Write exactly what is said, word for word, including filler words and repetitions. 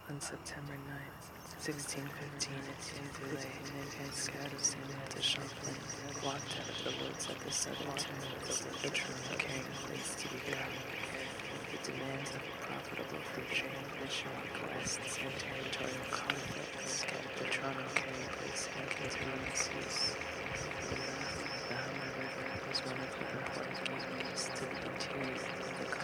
On September ninth, sixteen fifteen, it came through the hand scout of Samuel de Champlain, walked out of the woods at the southern terminus of the Toronto carrying a place to be found. The demands of a profitable fur trade, national quests, and territorial conflicts kept the Toronto carrying place in continuous use. The mouth of the Humber River was one of the important gateways to the interior of the